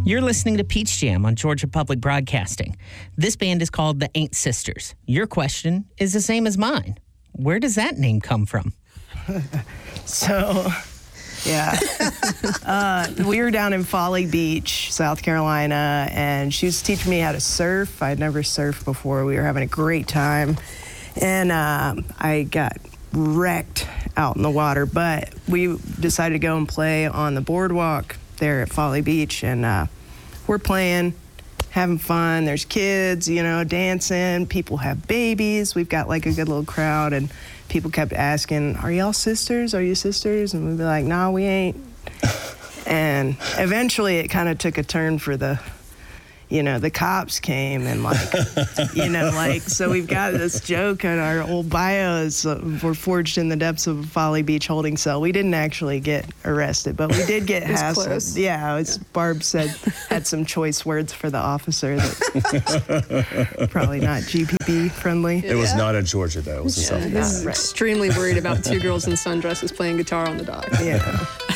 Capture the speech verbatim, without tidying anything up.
You're listening to Peach Jam on Georgia Public Broadcasting. This band is called the Ain't Sisters. Your question is the same as mine. Where does that name come from? So, yeah. uh, we were down in Folly Beach, South Carolina, and she was teaching me how to surf. I'd never surfed before. We were having a great time. And uh, I got wrecked out in the water, but we decided to go and play on the boardwalk there at Folly Beach, and uh, we're playing, having fun. There's kids, you know, dancing. People have babies. We've got like a good little crowd, and people kept asking, "Are y'all sisters? Are you sisters?" And we'd be like, "Nah, we ain't." And eventually it kind of took a turn for the, you know, the cops came and like, you know, like, so we've got this joke in our old bios. Uh, we're forged in the depths of a Folly Beach holding cell. We didn't actually get arrested, but we did get hassled. Close. Yeah, it was, Barb said, had some choice words for the officer that probably not G P B friendly. It was not in Georgia, though. It was in South He's extremely worried about two girls in sundresses playing guitar on the dock. Yeah.